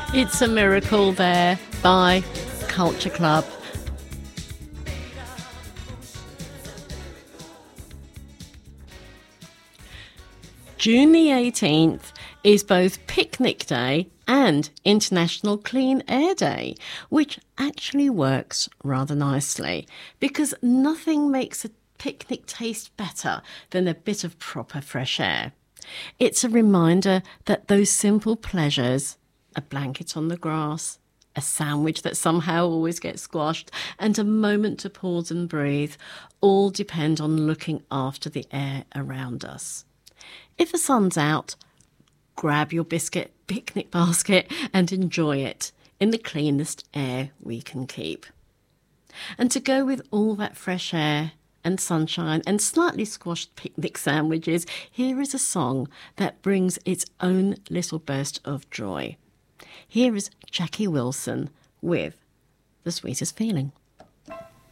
It's a Miracle there by Culture Club. June the 18th is both Picnic Day and International Clean Air Day, which actually works rather nicely because nothing makes a picnic taste better than a bit of proper fresh air. It's a reminder that those simple pleasures, a blanket on the grass, a sandwich that somehow always gets squashed, and a moment to pause and breathe, all depend on looking after the air around us. If the sun's out, grab your biscuit picnic basket and enjoy it in the cleanest air we can keep. And to go with all that fresh air and sunshine and slightly squashed picnic sandwiches, here is a song that brings its own little burst of joy. Here is Jackie Wilson with The Sweetest Feeling.